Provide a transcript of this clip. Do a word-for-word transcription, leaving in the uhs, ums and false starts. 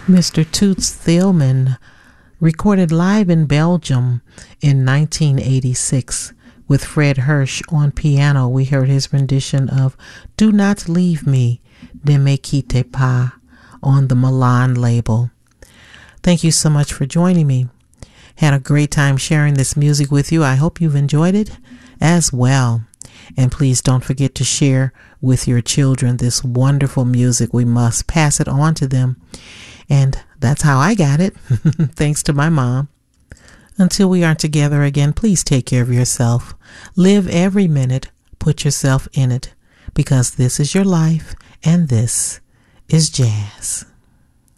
Mister Toots Thielman, recorded live in Belgium in nineteen eighty-six with Fred Hirsch on piano. We heard his rendition of Do Not Leave Me, Ne Me Quitte Pas, on the Milan label. Thank you so much for joining me. Had a great time sharing this music with you. I hope you've enjoyed it as well. And please don't forget to share with your children this wonderful music. We must pass it on to them. And that's how I got it, thanks to my mom. Until we are together again, please take care of yourself. Live every minute. Put yourself in it. Because this is your life and this is jazz.